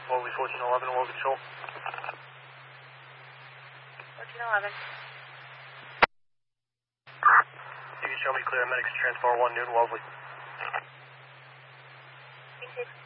Wolverine 1411, Wolverine Shoal. 1411. You can show me clear medics transport 1 noon, Wellesley. 36.